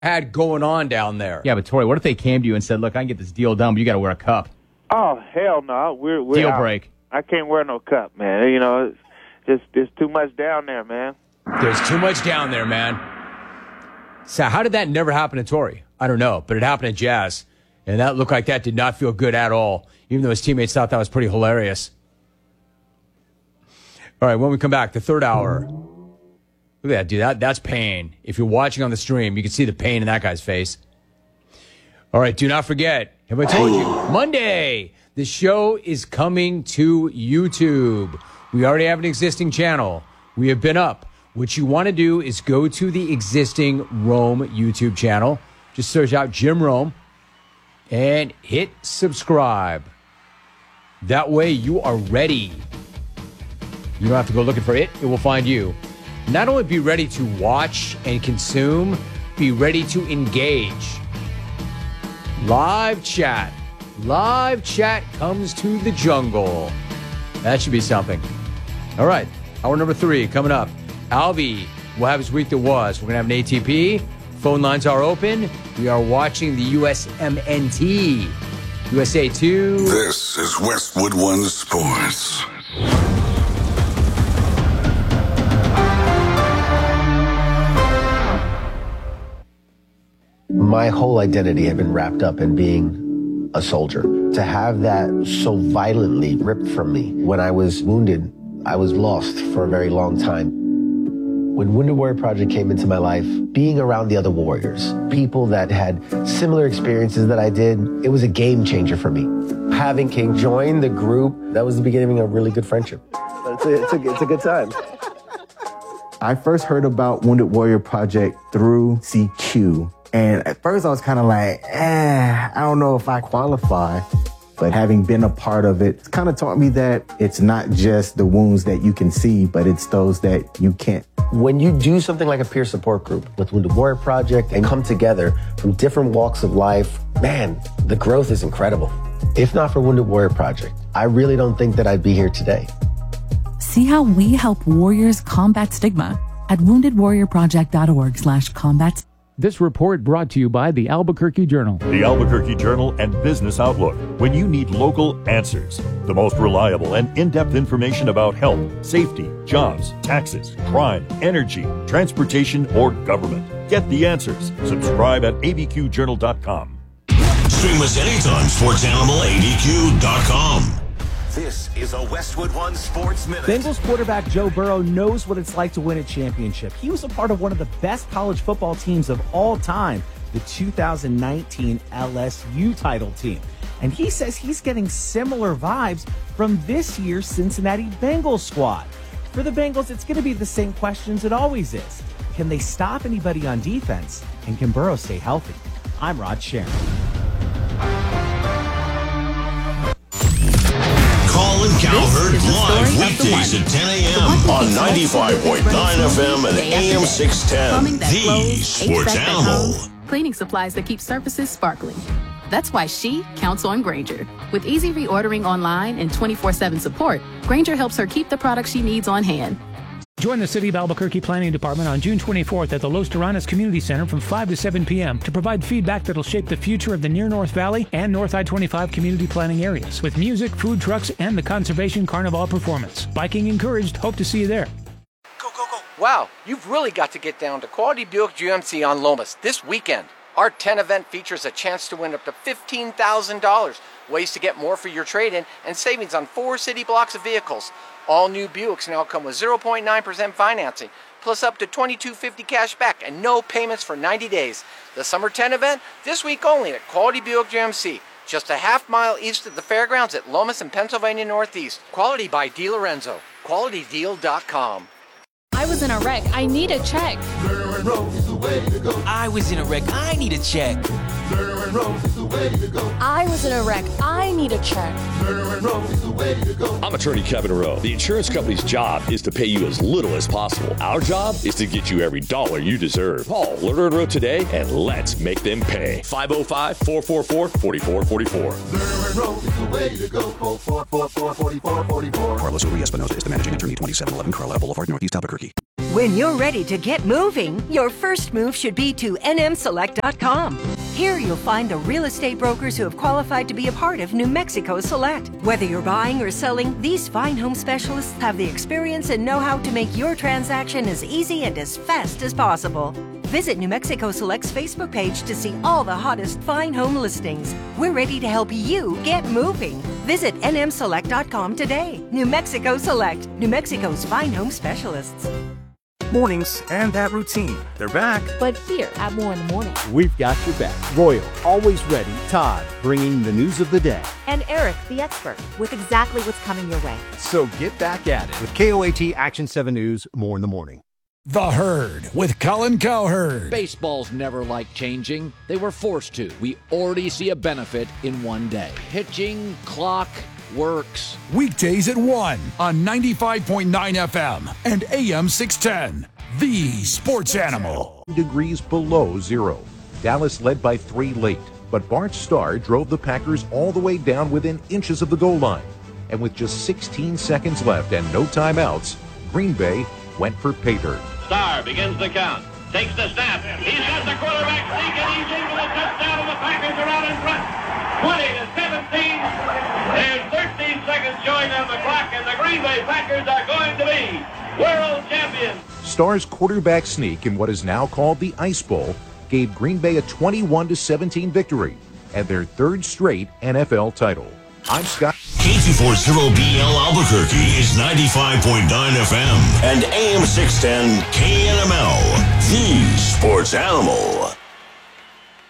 had going on down there. Yeah, but Tori, what if they came to you and said, look, I can get this deal done, but you got to wear a cup? Oh, hell no. We're deal out. break. I can't wear no cup, man. You know, it's just there's too much down there, man. There's too much down there, man. So how did that never happen to Tori? I don't know, but it happened to Jazz. And that looked like that did not feel good at all, even though his teammates thought that was pretty hilarious. All right, when we come back, the third hour. Look at that, dude. That's pain. If you're watching on the stream, you can see the pain in that guy's face. All right, do not forget, have I told you, Monday, the show is coming to YouTube. We already have an existing channel. We have been up. What you want to do is go to the existing Rome YouTube channel. Just search out Jim Rome and hit subscribe. That way you are ready. You don't have to go looking for it. It will find you. Not only be ready to watch and consume, be ready to engage. Live chat. Live chat comes to the jungle. That should be something. All right. Hour number 3 coming up. Alvy will have his week that was. We're going to have an ATP. Phone lines are open. We are watching the USMNT. USA 2. This is Westwood One Sports. My whole identity had been wrapped up in being a soldier. To have that so violently ripped from me when I was wounded, I was lost for a very long time. When Wounded Warrior Project came into my life, being around the other warriors, people that had similar experiences that I did, it was a game changer for me. Having King join the group, that was the beginning of a really good friendship. It's a good time. I first heard about Wounded Warrior Project through CQ. And at first I was kind of like, I don't know if I qualify. But having been a part of it, it's kind of taught me that it's not just the wounds that you can see, but it's those that you can't. When you do something like a peer support group with Wounded Warrior Project and come together from different walks of life, man, the growth is incredible. If not for Wounded Warrior Project, I really don't think that I'd be here today. See how we help warriors combat stigma at woundedwarriorproject.org/combat. This report brought to you by the Albuquerque Journal. The Albuquerque Journal and Business Outlook. When you need local answers, the most reliable and in-depth information about health, safety, jobs, taxes, crime, energy, transportation, or government. Get the answers. Subscribe at abqjournal.com. Stream us anytime. SportsAnimalABQ.com. This is a Westwood One Sports Minute. Bengals quarterback Joe Burrow knows what it's like to win a championship. He was a part of one of the best college football teams of all time, the 2019 LSU title team. And he says he's getting similar vibes from this year's Cincinnati Bengals squad. For the Bengals, it's going to be the same questions it always is. Can they stop anybody on defense? And can Burrow stay healthy? I'm Rod Sharon. Colin Cowherd live weekdays at 10 a.m. on 95.9 FM and AM 610. The Sports Animal. Cleaning supplies that keep surfaces sparkling. That's why she counts on Grainger. With easy reordering online and 24/7 support, Grainger helps her keep the products she needs on hand. Join the City of Albuquerque Planning Department on June 24th at the Los Terranas Community Center from 5 to 7 p.m. to provide feedback that'll shape the future of the Near North Valley and North I-25 community planning areas with music, food trucks, and the Conservation Carnival performance. Biking encouraged. Hope to see you there. Wow, you've really got to get down to Quality Buick GMC on Lomas this weekend. Our 10 event features a chance to win up to $15,000, ways to get more for your trade-in, and savings on 4 city blocks of vehicles. All new Buicks now come with 0.9% financing, plus up to $2,250 cash back and no payments for 90 days. The Summer 10 event, this week only at Quality Buick GMC, just a half-mile east of the fairgrounds at Lomas and Pennsylvania Northeast. Quality by DeLorenzo. QualityDeal.com. I was in a wreck. I need a check. I was in a wreck. I need a check. I was in a wreck. I need a check. I'm attorney Kevin Rowe. The insurance company's job is to pay you as little as possible. Our job is to get you every dollar you deserve. Call Lerner & Rowe today and let's make them pay. 505-444-4444. Carlos Uri Espinosa is the managing attorney, 2711 Carlisle Boulevard, Northeast Albuquerque. When you're ready to get moving, your first first move should be to nmselect.com. Here you'll find the real estate brokers who have qualified to be a part of New Mexico Select. Whether you're buying or selling, these fine home specialists have the experience and know-how to make your transaction as easy and as fast as possible. Visit New Mexico Select's Facebook page to see all the hottest fine home listings. We're ready to help you get moving. Visit nmselect.com today. New Mexico Select, New Mexico's fine home specialists. Mornings and that routine. They're back. But here at More in the Morning, we've got your back. Royal, always ready. Todd, bringing the news of the day. And Eric, the expert, with exactly what's coming your way. So get back at it with KOAT Action 7 News, More in the Morning. The Herd with Colin Cowherd. Baseball's never liked changing. They were forced to. We already see a benefit in one day. Pitching, clock, works. Weekdays at 1 on 95.9 FM and AM 610. The Sports Animal. Degrees below zero. Dallas led by 3 late, but Bart Starr drove the Packers all the way down within inches of the goal line. And with just 16 seconds left and no timeouts, Green Bay went for pay dirt. Starr begins the count, takes the snap. He's got the quarterback sneak, and he's in for the touchdown, and the Packers are out in front. 20 to 17. There's 13 seconds showing on the clock, and the Green Bay Packers are going to be world champions. Starr's quarterback sneak in what is now called the Ice Bowl gave Green Bay a 21-17 victory and their 3rd straight NFL title. I'm Scott. K240BL Albuquerque is 95.9 FM and AM 610 KNML, the Sports Animal.